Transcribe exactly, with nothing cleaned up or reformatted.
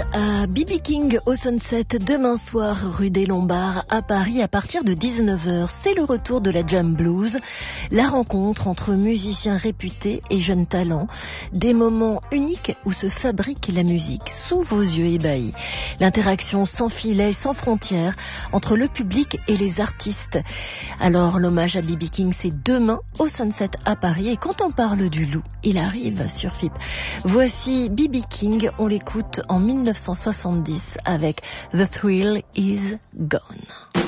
à B B King au Sunset demain soir rue des Lombards à Paris à partir de dix-neuf heures. C'est le retour de la Jam Blues, la rencontre entre musiciens réputés et jeunes talents, des moments uniques où se fabrique la musique sous vos yeux ébahis. L'interaction sans filet, sans frontières entre le public et les artistes. Alors l'hommage à B B King, c'est demain au Sunset à Paris, et quand on parle du loup, il arrive sur F I P. Voici B B King, on l'écoute en mille neuf cent soixante-dix avec The Thrill Is Gone.